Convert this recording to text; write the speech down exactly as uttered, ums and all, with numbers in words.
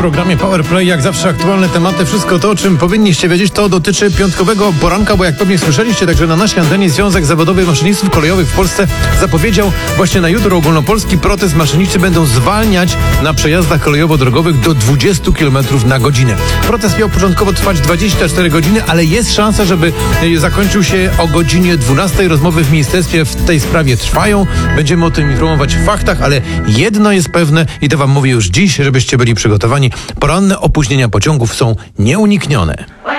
programie Power Play jak zawsze aktualne tematy, wszystko to, o czym powinniście wiedzieć, to dotyczy piątkowego poranka, bo jak pewnie słyszeliście, także na naszej antenie Związek Zawodowy Maszynistów Kolejowych w Polsce zapowiedział właśnie na jutro ogólnopolski protest. Maszyniści będą zwalniać na przejazdach kolejowo-drogowych do dwudziestu kilometrów na godzinę. Protest miał początkowo trwać dwadzieścia cztery godziny, ale jest szansa, żeby zakończył się o godzinie dwunastej. Rozmowy w ministerstwie w tej sprawie trwają. Będziemy o tym informować w faktach, ale jedno jest pewne i to wam mówię już dziś, żebyście byli przygotowani. Poranne opóźnienia pociągów są nieuniknione.